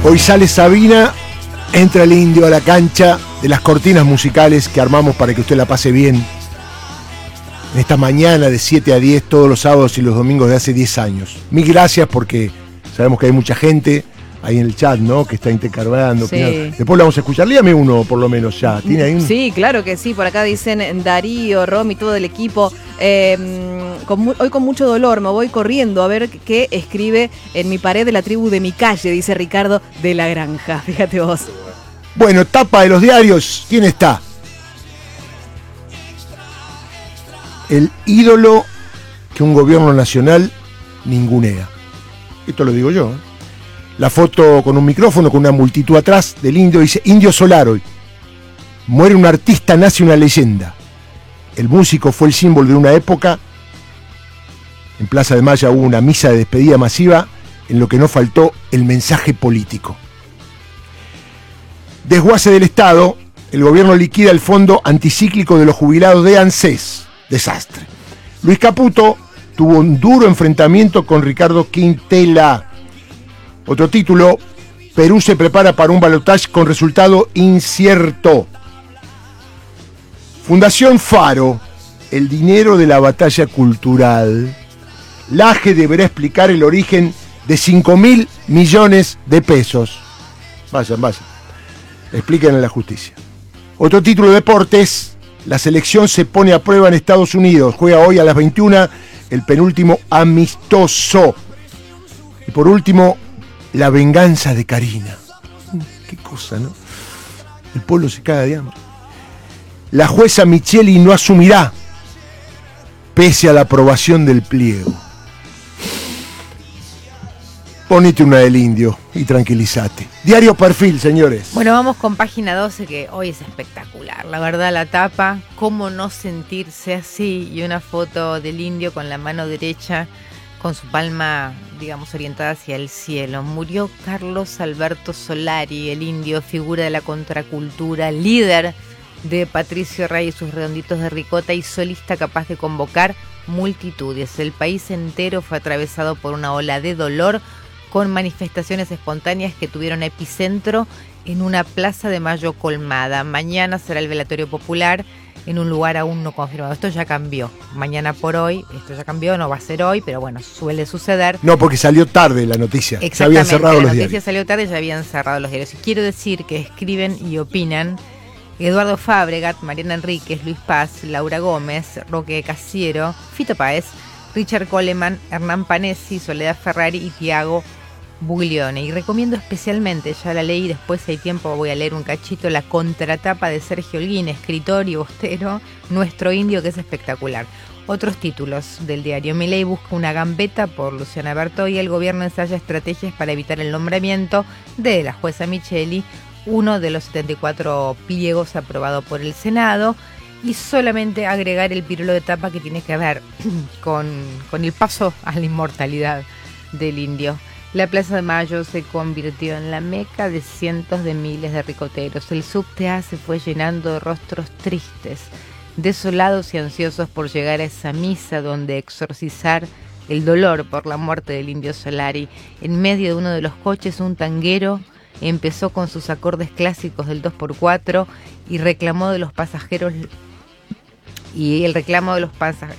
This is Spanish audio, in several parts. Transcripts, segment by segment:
Hoy sale Sabina, entra el Indio a la cancha de las cortinas musicales que armamos para que usted la pase bien. En esta mañana de 7 a 10, todos los sábados y los domingos de hace 10 años. Mil gracias porque sabemos que hay mucha gente ahí en el chat, ¿no? Que está intercambiando. Sí. Después lo vamos a escuchar. Dígame uno, por lo menos, ya. ¿Tiene ahí un... Sí, claro que sí. Por acá dicen Darío, Romy, todo el equipo. Hoy con mucho dolor me voy corriendo a ver qué escribe en mi pared de la tribu de mi calle, dice Ricardo de la Granja. Fíjate vos. Bueno, tapa de los diarios. ¿Quién está? El ídolo que un gobierno nacional ningunea. Esto lo digo yo, ¿eh? La foto con un micrófono, con una multitud atrás del Indio, dice Indio Solar hoy. Muere un artista, nace una leyenda. El músico fue el símbolo de una época. En Plaza de Mayo hubo una misa de despedida masiva en lo que no faltó el mensaje político. Desguace del Estado, el gobierno liquida el fondo anticíclico de los jubilados de ANSES. Desastre. Luis Caputo tuvo un duro enfrentamiento con Ricardo Quintela. Otro título, Perú se prepara para un balotaje con resultado incierto. Fundación Faro, el dinero de la batalla cultural. Laje deberá explicar el origen de 5.000 millones de pesos. Vayan. Expliquen a la justicia. Otro título de deportes, la selección se pone a prueba en Estados Unidos. Juega hoy a las 21 el penúltimo amistoso. Y por último, la venganza de Karina. Qué cosa, ¿no? El pueblo se caga de hambre. La jueza Micheli no asumirá, pese a la aprobación del pliego. Ponete una del Indio y tranquilízate. Diario Perfil, señores. Bueno, vamos con página 12, que hoy es espectacular. La verdad, la tapa, cómo no sentirse así. Y una foto del Indio con la mano derecha, con su palma, digamos, orientada hacia el cielo. Murió Carlos Alberto Solari, el Indio, figura de la contracultura, líder de Patricio Rey y sus redonditos de ricota y solista capaz de convocar multitudes. El país entero fue atravesado por una ola de dolor, con manifestaciones espontáneas que tuvieron epicentro en una Plaza de Mayo colmada. Mañana será el velatorio popular en un lugar aún no confirmado. Esto ya cambió. Mañana por hoy, esto ya cambió, no va a ser hoy, pero bueno, suele suceder. No, porque salió tarde la noticia. Exactamente, se habían cerrado los diarios. La noticia salió tarde y ya habían cerrado los diarios. Y quiero decir que escriben y opinan Eduardo Fabregat, Mariana Enríquez, Luis Paz, Laura Gómez, Roque Casiero, Fito Páez, Richard Coleman, Hernán Panesi, Soledad Ferrari y Tiago Buglione. Y recomiendo especialmente, ya la leí, después si hay tiempo voy a leer un cachito, la contratapa de Sergio Holguín, escritor y bostero, Nuestro Indio, que es espectacular. Otros títulos del diario: Milei busca una gambeta por Luciana Bertoy, el gobierno ensaya estrategias para evitar el nombramiento de la jueza Micheli, uno de los 74 pliegos aprobado por el Senado. Y solamente agregar el pirulo de tapa que tiene que ver con el paso a la inmortalidad del Indio. La Plaza de Mayo se convirtió en la meca de cientos de miles de ricoteros. El subte A se fue llenando de rostros tristes, desolados y ansiosos por llegar a esa misa donde exorcizar el dolor por la muerte del Indio Solari. En medio de uno de los coches, un tanguero empezó con sus acordes clásicos del 2x4 y reclamó de los pasajeros y el reclamo de los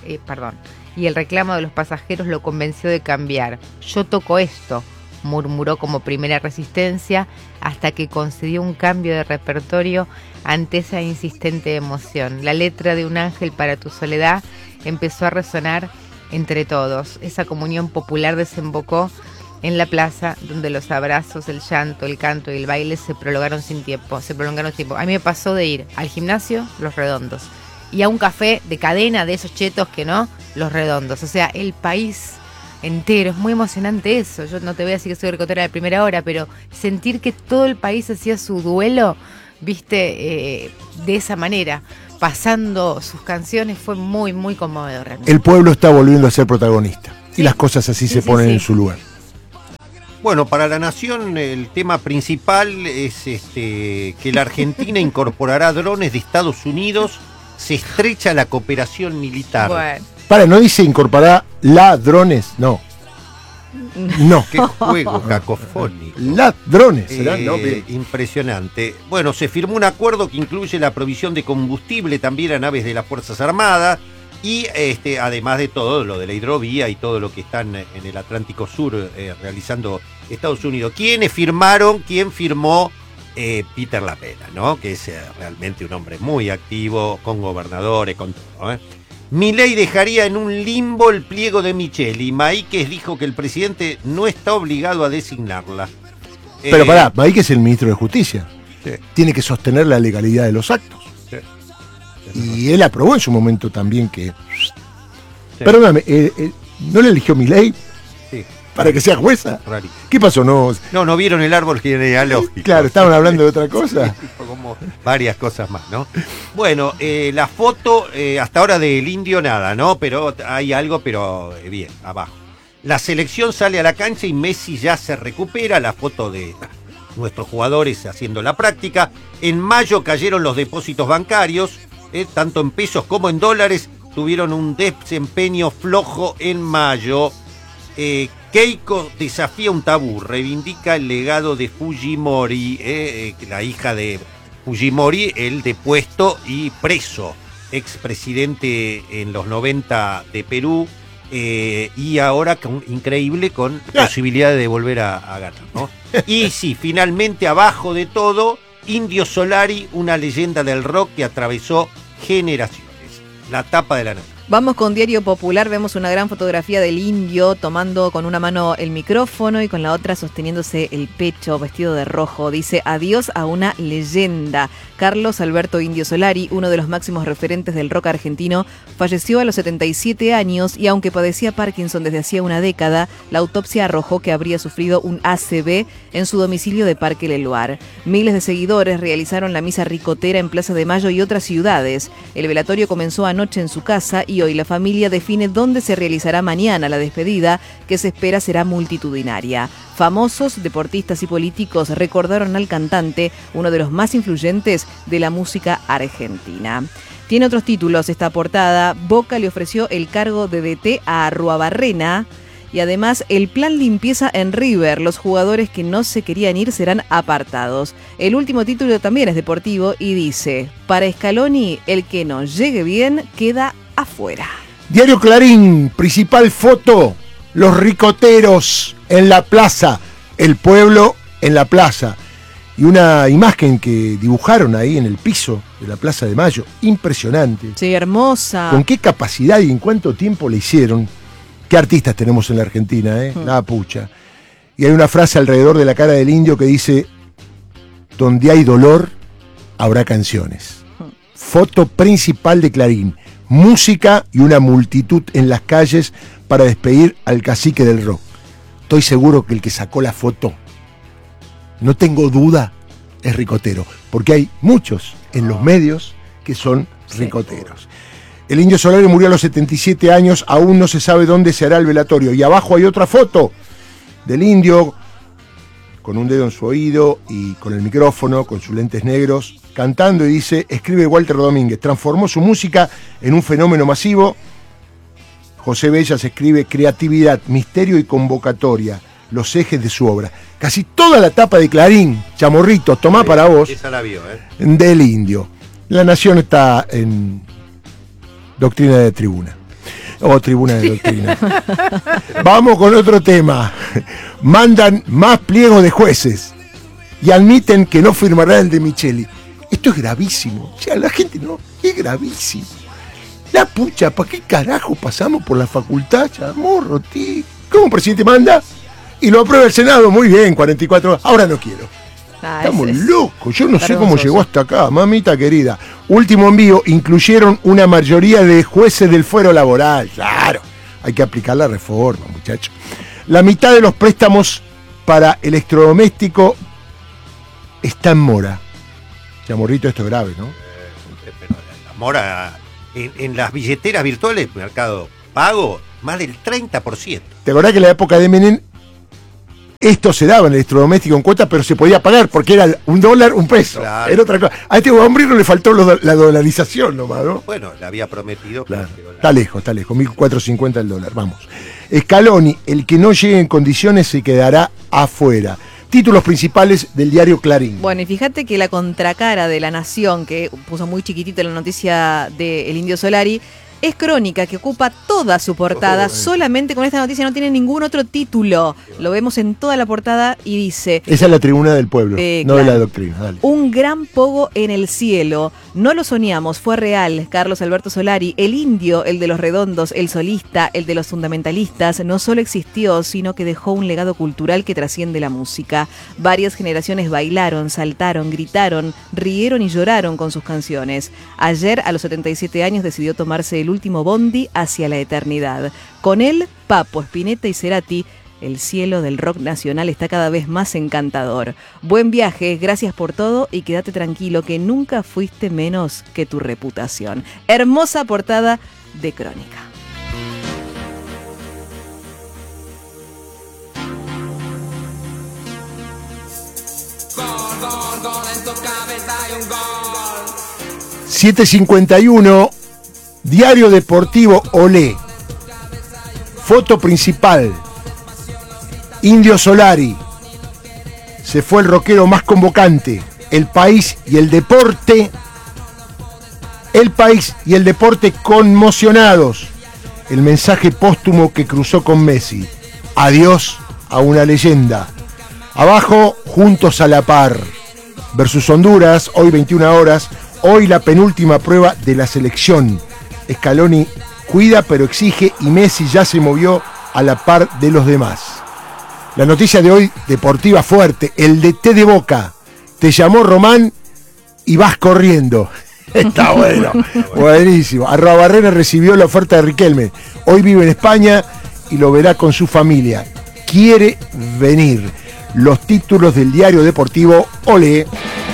pasajeros lo convenció de cambiar. Yo toco esto, murmuró como primera resistencia, hasta que concedió un cambio de repertorio ante esa insistente emoción. La letra de Un ángel para tu soledad empezó a resonar entre todos. Esa comunión popular desembocó en la plaza, donde los abrazos, el llanto, el canto y el baile se prolongaron tiempo. A mí me pasó de ir al gimnasio, Los Redondos, y a un café de cadena de esos chetos que no, Los Redondos. O sea, el país entero. Es muy emocionante eso. Yo no te voy a decir que soy ricotera de primera hora, pero sentir que todo el país hacía su duelo, viste, de esa manera, pasando sus canciones, fue muy, muy conmovedor realmente. El pueblo está volviendo a ser protagonista. Sí. Y las cosas así se ponen en su lugar. Bueno, para La Nación el tema principal es que la Argentina incorporará drones de Estados Unidos. Se estrecha la cooperación militar. Bueno. No dice incorporar drones, no. No. Qué juego cacofónico. Ladrones serán, ¿no? Bien. Impresionante. Bueno, se firmó un acuerdo que incluye la provisión de combustible también a naves de las Fuerzas Armadas y además de todo lo de la hidrovía y todo lo que están en el Atlántico Sur realizando Estados Unidos. ¿Quiénes firmaron? ¿Quién firmó? Peter Lapena, ¿no? Que es realmente un hombre muy activo, con gobernadores, con todo, Milei dejaría en un limbo el pliego de Micheli. Maíquez dijo que el presidente no está obligado a designarla. Pero pará, Maíquez es el ministro de Justicia. Sí. Tiene que sostener la legalidad de los actos. Sí. Y él aprobó en su momento también que... Sí. Perdóname, ¿no le eligió Milei Sí. para que sea jueza? Rarísimo. ¿Qué pasó? No vieron el árbol genealógico. Claro, estaban hablando de otra cosa. Como varias cosas más, ¿no? Bueno, la foto, hasta ahora del Indio nada, ¿no? Pero hay algo, pero bien, abajo. La selección sale a la cancha y Messi ya se recupera. La foto de nuestros jugadores haciendo la práctica. En mayo cayeron los depósitos bancarios, tanto en pesos como en dólares. Tuvieron un desempeño flojo en mayo. Keiko desafía un tabú, reivindica el legado de Fujimori, la hija de Fujimori, el depuesto y preso, expresidente en los 90 de Perú, y ahora increíble con posibilidad de volver a ganar, ¿no? Y sí, finalmente abajo de todo, Indio Solari, una leyenda del rock que atravesó generaciones. La tapa de la noche. Vamos con Diario Popular, vemos una gran fotografía del Indio tomando con una mano el micrófono y con la otra sosteniéndose el pecho, vestido de rojo. Dice, adiós a una leyenda. Carlos Alberto Indio Solari, uno de los máximos referentes del rock argentino, falleció a los 77 años y aunque padecía Parkinson desde hacía una década, la autopsia arrojó que habría sufrido un ACV en su domicilio de Parque Leloir. Miles de seguidores realizaron la misa ricotera en Plaza de Mayo y otras ciudades. El velatorio comenzó anoche en su casa y hoy la familia define dónde se realizará mañana la despedida, que se espera será multitudinaria. Famosos, deportistas y políticos recordaron al cantante, uno de los más influyentes de la música argentina. Tiene otros títulos esta portada. Boca le ofreció el cargo de DT a Arruabarrena. Y además, el plan limpieza en River. Los jugadores que no se querían ir serán apartados. El último título también es deportivo y dice, para Scaloni, el que no llegue bien queda afuera. Diario Clarín, principal foto, los ricoteros en la plaza, el pueblo en la plaza. Y una imagen que dibujaron ahí en el piso de la Plaza de Mayo, impresionante. Sí, hermosa. ¿Con qué capacidad y en cuánto tiempo la hicieron? ¿Qué artistas tenemos en la Argentina, La pucha. Y hay una frase alrededor de la cara del indio que dice, donde hay dolor, habrá canciones. Foto principal de Clarín, música y una multitud en las calles para despedir al cacique del rock. Estoy seguro que el que sacó la foto, no tengo duda, es ricotero, porque hay muchos en los medios que son ricoteros. El Indio Solari murió a los 77 años, aún no se sabe dónde se hará el velatorio. Y abajo hay otra foto del Indio, con un dedo en su oído y con el micrófono, con sus lentes negros, cantando y dice, escribe Walter Domínguez, transformó su música en un fenómeno masivo. José Bellas escribe creatividad, misterio y convocatoria, los ejes de su obra. Casi toda la tapa de Clarín, Chamorrito, tomá para vos, esa la vio, del Indio. La Nación está en doctrina de tribuna. O tribuna de doctrina. Vamos con otro tema. Mandan más pliegos de jueces y admiten que no firmará el de Micheli. Esto es gravísimo. O sea, la gente no, es gravísimo. La pucha, ¿para qué carajo pasamos por la facultad, Chamorro, tío? ¿Cómo un presidente manda? Y lo aprueba el Senado, muy bien, 44 horas. Ahora no quiero. Estamos locos, yo no sé cómo llegó hasta acá, mamita querida. Último envío, incluyeron una mayoría de jueces del fuero laboral. Claro, hay que aplicar la reforma, muchachos. La mitad de los préstamos para electrodoméstico está en mora. Chamorrito, esto es grave, ¿no? Pero la mora en las billeteras virtuales, Mercado Pago, más del 30%. ¿Te acordás que en la época de Menem esto se daba en el electrodoméstico en cuotas, pero se podía pagar porque era $1, $1? Claro. Era otra cosa. A este hombre no le faltó la dolarización nomás, ¿no? Bueno, le había prometido. Claro. Está lejos, 1.450 el dólar, vamos. Scaloni, el que no llegue en condiciones se quedará afuera. Títulos principales del diario Clarín. Bueno, y fíjate que la contracara de La Nación, que puso muy chiquitito la noticia del Indio Solari, es Crónica, que ocupa toda su portada. Solamente con esta noticia no tiene ningún otro título. Lo vemos en toda la portada y dice... Esa es la tribuna del pueblo, no claro. de la doctrina. Dale. Un gran pogo en el cielo. No lo soñamos, fue real. Carlos Alberto Solari, el indio, el de los redondos, el solista, el de los fundamentalistas, no solo existió, sino que dejó un legado cultural que trasciende la música. Varias generaciones bailaron, saltaron, gritaron, rieron y lloraron con sus canciones. Ayer, a los 77 años, decidió tomarse el último bondi hacia la eternidad. Con él, Papo, Spinetta y Cerati. El cielo del rock nacional está cada vez más encantador. Buen viaje, gracias por todo y quédate tranquilo que nunca fuiste menos que tu reputación. Hermosa portada de Crónica. Gol en tu cabeza hay un gol. 7:51, Diario Deportivo Olé. Foto principal. Indio Solari. Se fue el rockero más convocante. El país y el deporte. El país y el deporte conmocionados. El mensaje póstumo que cruzó con Messi. Adiós a una leyenda. Abajo, juntos a la par. Versus Honduras, hoy 21 horas. Hoy la penúltima prueba de la selección. Scaloni cuida pero exige y Messi ya se movió a la par de los demás. La noticia de hoy, deportiva fuerte, el DT de Boca. Te llamó Román y vas corriendo. Está bueno, buenísimo. Arrobarrena recibió la oferta de Riquelme. Hoy vive en España y lo verá con su familia. Quiere venir. Los títulos del diario deportivo Olé.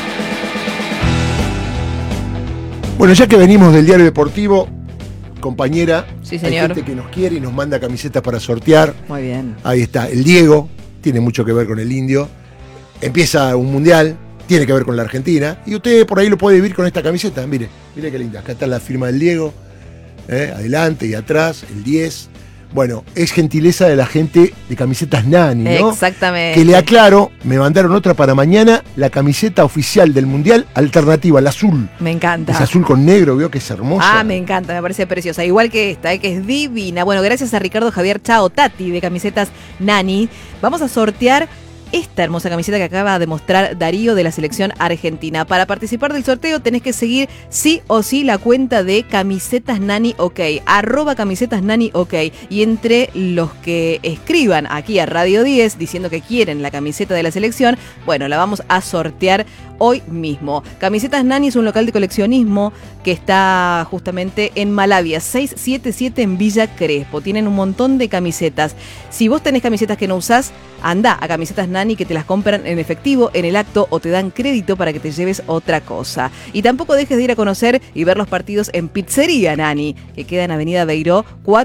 Bueno, ya que venimos del diario deportivo, compañera, Sí, hay señor. gente que nos quiere y nos manda camisetas para sortear. Muy bien. Ahí está, el Diego, tiene mucho que ver con el indio. Empieza un mundial, tiene que ver con la Argentina. Y usted por ahí lo puede vivir con esta camiseta. Mire qué linda. Acá está la firma del Diego. Adelante y atrás, el 10. Bueno, es gentileza de la gente de Camisetas Nani, ¿no? Exactamente. Que le aclaro, me mandaron otra para mañana, la camiseta oficial del mundial alternativa, la azul. Me encanta. Es azul con negro, veo que es hermosa. Ah, me encanta, me parece preciosa. Igual que esta, que es divina. Bueno, gracias a Ricardo Javier Chao Tati de Camisetas Nani. Vamos a sortear esta hermosa camiseta que acaba de mostrar Darío de la selección argentina. Para participar del sorteo tenés que seguir sí o sí la cuenta de Camisetas Nani OK, @Camisetas Nani OK. Y entre los que escriban aquí a Radio 10 diciendo que quieren la camiseta de la selección, bueno, la vamos a sortear hoy mismo. Camisetas Nani es un local de coleccionismo que está justamente en Malavia 677 en Villa Crespo. Tienen un montón de camisetas. Si vos tenés camisetas que no usás, anda a Camisetas Nani que te las compran en efectivo en el acto o te dan crédito para que te lleves otra cosa. Y tampoco dejes de ir a conocer y ver los partidos en Pizzería Nani, que queda en Avenida Beiró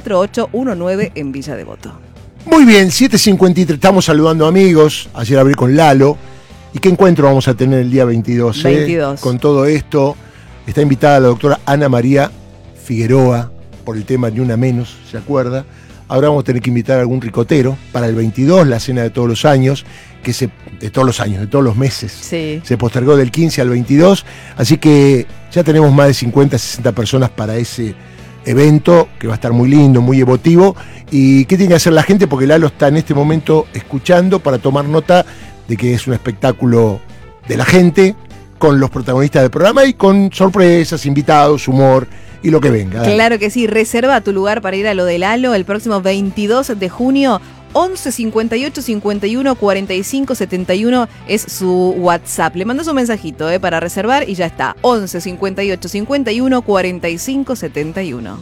4819 en Villa Devoto. Muy bien, 7:53, estamos saludando amigos. Ayer abrí con Lalo. ¿Y qué encuentro vamos a tener el día 22? 22. Con todo esto, está invitada la doctora Ana María Figueroa por el tema Ni Una Menos, ¿se acuerda? Ahora vamos a tener que invitar a algún ricotero para el 22, la cena de todos los años, de todos los meses. Sí. Se postergó del 15 al 22, así que ya tenemos más de 50, 60 personas para ese evento, que va a estar muy lindo, muy emotivo. ¿Y qué tiene que hacer la gente? Porque Lalo está en este momento escuchando para tomar nota de que es un espectáculo de la gente, con los protagonistas del programa y con sorpresas, invitados, humor y lo que venga. Dale. Claro que sí, reserva tu lugar para ir a lo de Lalo el próximo 22 de junio. 11 58 51 45 71 es su WhatsApp. Le mandas un mensajito para reservar y ya está. 11 58 51 45 71.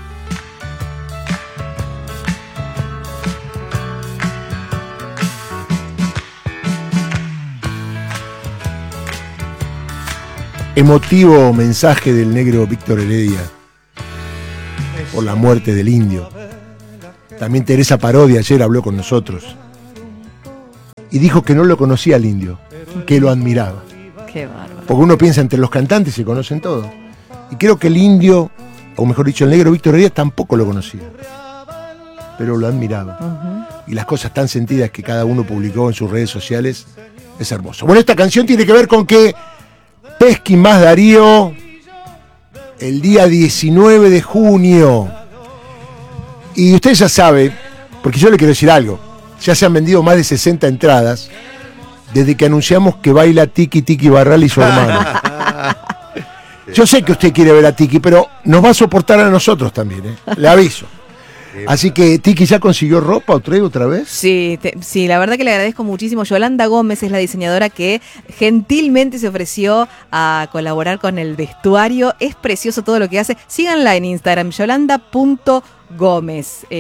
Emotivo mensaje del negro Víctor Heredia por la muerte del indio. También Teresa Parodia ayer habló con nosotros y dijo que no lo conocía al indio, que lo admiraba. Qué bárbaro. Porque uno piensa, entre los cantantes se conocen todos. Y creo que el indio, o mejor dicho el negro Víctor Heredia, tampoco lo conocía. pero lo admiraba. Y las cosas tan sentidas que cada uno publicó en sus redes sociales, es hermoso. Bueno, esta canción tiene que ver con que Pesky más Darío, el día 19 de junio. Y usted ya sabe, porque yo le quiero decir algo, ya se han vendido más de 60 entradas desde que anunciamos que baila Tiki Tiki Barral y su hermano. Yo sé que usted quiere ver a Tiki, pero nos va a soportar a nosotros también, le aviso. Así que Tiki ya consiguió ropa otra vez. Sí, sí, la verdad que le agradezco muchísimo. Yolanda Gómez es la diseñadora que gentilmente se ofreció a colaborar con el vestuario. Es precioso todo lo que hace. Síganla en Instagram, yolanda.gómez.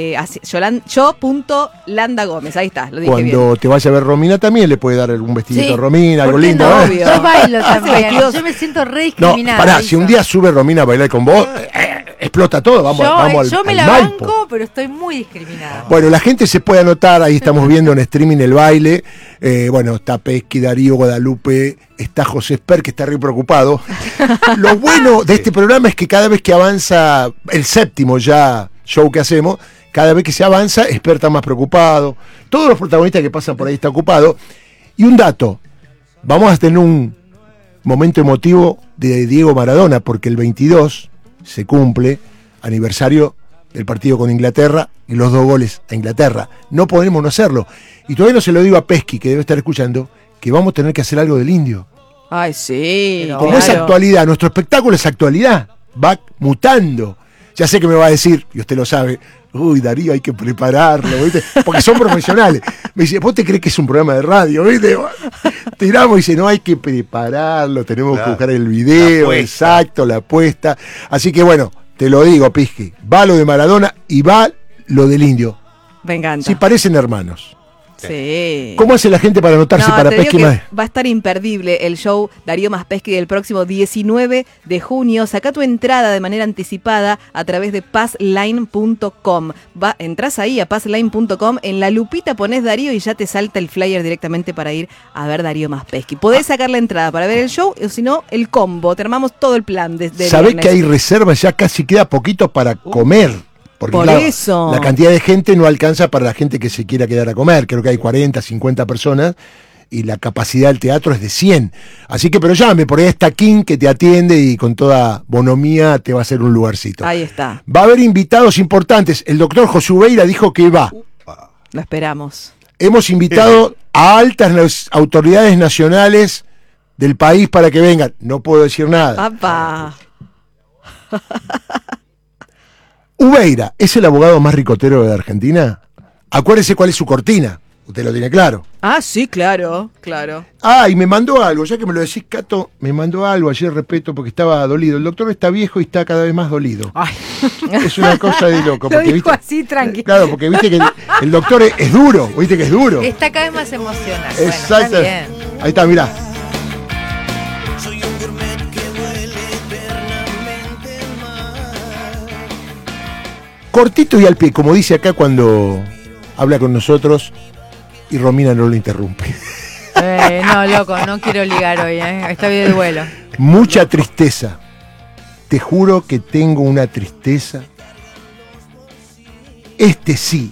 Yo.landa Gómez, ahí está, lo dije Cuando bien. te vaya a ver Romina también le puede dar algún vestidito Sí. a Romina, algo ¿Por qué lindo. no? Obvio. Yo bailo también. vestidos. Yo me siento re No, discriminada. pará, Isa. si un día sube Romina a bailar con vos, explota todo, vamos yo me al la Maipo. banco, pero estoy muy discriminada. Bueno, la gente se puede anotar, ahí estamos viendo en streaming el baile. Bueno, está Pesky, Darío, Guadalupe, está José Esper, que está re preocupado. Lo bueno de este programa es que cada vez que avanza el séptimo ya show que hacemos, cada vez que se avanza, Esper está más preocupado. Todos los protagonistas que pasan por ahí están ocupados. Y un dato, vamos a tener un momento emotivo de Diego Maradona, porque el 22 se cumple aniversario del partido con Inglaterra y los 2 goles a Inglaterra. No podemos no hacerlo. Y todavía no se lo digo a Pesky, que debe estar escuchando, que vamos a tener que hacer algo del Indio. Ay, sí. Como es actualidad, nuestro espectáculo es actualidad, va mutando. Ya sé que me va a decir, y usted lo sabe, uy, Darío, hay que prepararlo, ¿viste? Porque son profesionales. Me dice, ¿vos te crees que es un programa de radio? ¿Viste? Tiramos y dice, no, hay que prepararlo, tenemos que buscar el video, exacto, la apuesta. Así que bueno, te lo digo, Pesky, va lo de Maradona y va lo del Indio. Me encanta. Si parecen hermanos. Sí. ¿Cómo hace la gente para anotarse para te digo Pesky que más? va a estar imperdible el show Darío más Pesky del próximo 19 de junio. Saca tu entrada de manera anticipada a través de passline.com. Entrás ahí a passline.com, en la lupita pones Darío y ya te salta el flyer directamente para ir a ver Darío más Pesky. Podés sacar la entrada para ver el show, o si no, el combo. Te armamos todo el plan desde ¿Sabés que hay reservas? Ya casi queda poquito para comer. Porque Por claro, eso. la cantidad de gente no alcanza para la gente que se quiera quedar a comer. Creo que hay 40, 50 personas y la capacidad del teatro es de 100. Así que, pero llame, por ahí está King que te atiende y con toda bonomía te va a hacer un lugarcito. Ahí está. Va a haber invitados importantes. El doctor José Ubeira dijo que va. Lo esperamos. Hemos invitado a altas autoridades nacionales del país para que vengan. No puedo decir nada. ¡Apa! Ubeira, ¿es el abogado más ricotero de Argentina? Acuérdese cuál es su cortina. Usted lo tiene claro. Ah, sí, claro, claro. Ah, y me mandó algo, ya que me lo decís, Cato, me mandó algo ayer, respeto, porque estaba dolido. El doctor está viejo y está cada vez más dolido. Ay, Es una cosa de loco. lo Porque, dijo ¿viste? así, tranquilo. Claro, porque viste que el doctor es duro, viste que es duro. Está cada vez más emocional. Bueno, Exacto. está bien. Ahí está, mirá. Cortito y al pie, como dice acá cuando habla con nosotros y Romina no lo interrumpe. No, loco, no quiero ligar hoy, está bien de duelo. Mucha tristeza. Te juro que tengo una tristeza. Este sí.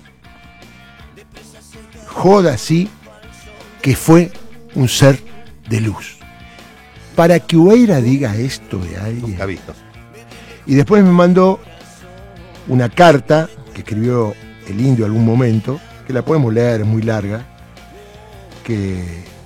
Joda sí que fue un ser de luz. Para que Ubeira diga esto de alguien. Nunca visto. Y después me mandó una carta que escribió el Indio en algún momento, que la podemos leer, es muy larga, que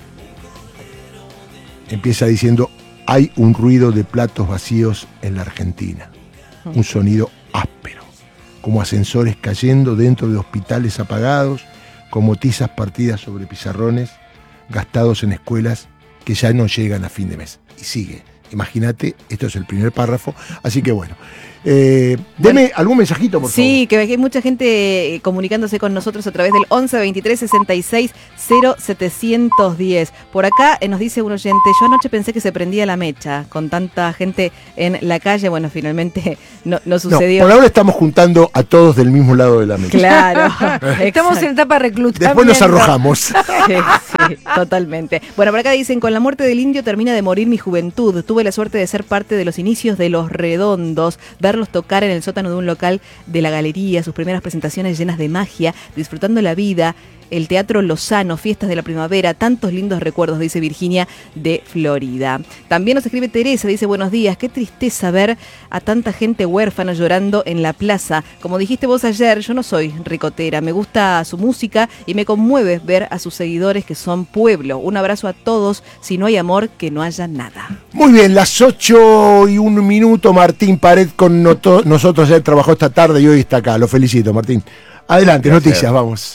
empieza diciendo: hay un ruido de platos vacíos en la Argentina, un sonido áspero, como ascensores cayendo dentro de hospitales apagados, como tizas partidas sobre pizarrones, gastados en escuelas que ya no llegan a fin de mes. Y sigue. Imagínate, esto es el primer párrafo, así que bueno. Deme algún mensajito, por favor. Sí, que hay mucha gente comunicándose con nosotros a través del 11 23 66 0710. Por acá nos dice un oyente: yo anoche pensé que se prendía la mecha con tanta gente en la calle. Bueno, finalmente no sucedió. No, por ahora estamos juntando a todos del mismo lado de la mesa. Claro. Estamos en etapa de reclutamiento. Después nos arrojamos. Sí, totalmente. Bueno, por acá dicen: con la muerte del Indio termina de morir mi juventud. Tuve la suerte de ser parte de los inicios de Los Redondos, ver verlos tocar en el sótano de un local de la galería, sus primeras presentaciones llenas de magia, disfrutando la vida, el Teatro Lozano, fiestas de la primavera, tantos lindos recuerdos, dice Virginia de Florida. También nos escribe Teresa, dice buenos días, qué tristeza ver a tanta gente huérfana llorando en la plaza. Como dijiste vos ayer, yo no soy ricotera, me gusta su música y me conmueve ver a sus seguidores que son pueblo. Un abrazo a todos, si no hay amor, que no haya nada. Muy bien, las 8:01, Martín Pared con nosotros. Él trabajó esta tarde y hoy está acá. Lo felicito, Martín. Adelante, gracias. Noticias, vamos.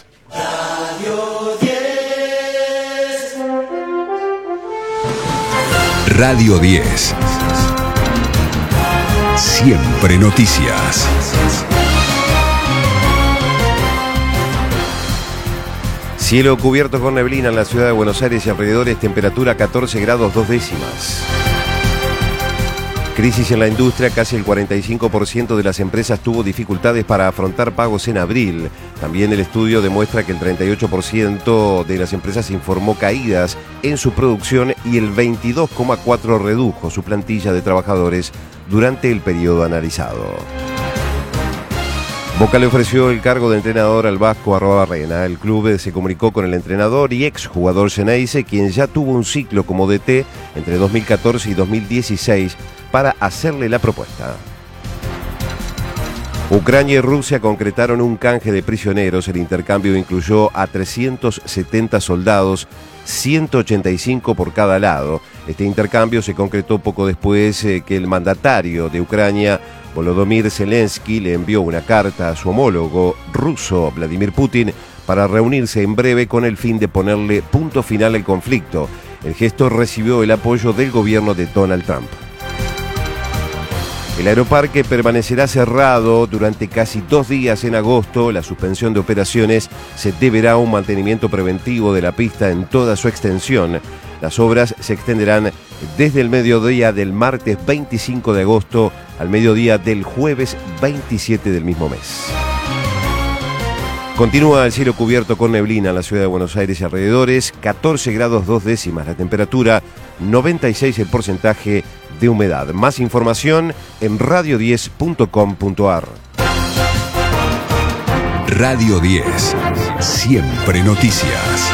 Radio 10. Siempre noticias. Cielo cubierto con neblina en la ciudad de Buenos Aires y alrededores, temperatura 14 grados 2 décimas. Crisis en la industria, casi el 45% de las empresas tuvo dificultades para afrontar pagos en abril. También el estudio demuestra que el 38% de las empresas informó caídas en su producción y el 22,4% redujo su plantilla de trabajadores durante el periodo analizado. Boca le ofreció el cargo de entrenador al vasco Arruabarrena. El club se comunicó con el entrenador y exjugador Xeneize, quien ya tuvo un ciclo como DT entre 2014 y 2016, para hacerle la propuesta. Ucrania y Rusia concretaron un canje de prisioneros. El intercambio incluyó a 370 soldados, 185 por cada lado. Este intercambio se concretó poco después que el mandatario de Ucrania, Volodymyr Zelensky, le envió una carta a su homólogo ruso, Vladimir Putin, para reunirse en breve con el fin de ponerle punto final al conflicto. El gesto recibió el apoyo del gobierno de Donald Trump. El aeroparque permanecerá cerrado durante casi 2 días en agosto. La suspensión de operaciones se deberá a un mantenimiento preventivo de la pista en toda su extensión. Las obras se extenderán desde el mediodía del martes 25 de agosto al mediodía del jueves 27 del mismo mes. Continúa el cielo cubierto con neblina en la ciudad de Buenos Aires y alrededores, 14 grados 2 décimas la temperatura, 96 el porcentaje de humedad. Más información en radio10.com.ar. Radio 10. Siempre noticias.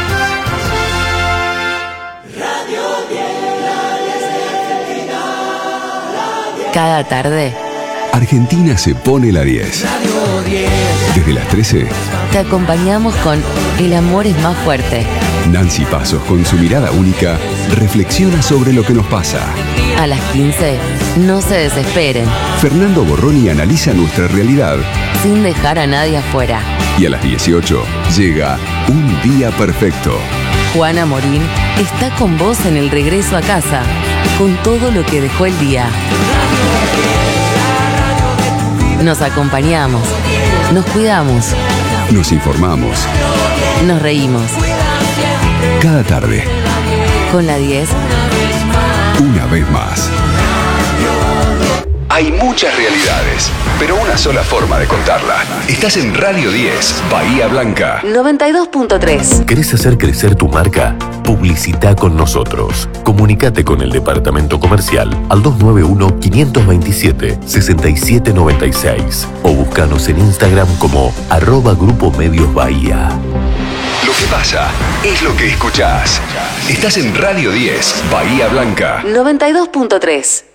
Cada tarde, Argentina se pone la 10. Desde las 13, te acompañamos con El amor es más fuerte. Nancy Pasos, con su mirada única, reflexiona sobre lo que nos pasa. A las 15, no se desesperen, Fernando Borroni analiza nuestra realidad. sin dejar a nadie afuera. Y a las 18, llega Un Día Perfecto. Juana Morín está con vos en el regreso a casa, con todo lo que dejó el día. Nos acompañamos, nos cuidamos, Nos informamos. nos reímos. Cada tarde, Con la 10, una vez más. Hay muchas realidades, pero una sola forma de contarla. Estás en Radio 10, Bahía Blanca. 92.3. ¿Querés hacer crecer tu marca? Publicita con nosotros. Comunicate con el departamento comercial al 291-527-6796 o búscanos en Instagram como @Grupo Medios Bahía. Lo que pasa es lo que escuchás. Estás en Radio 10, Bahía Blanca. 92.3.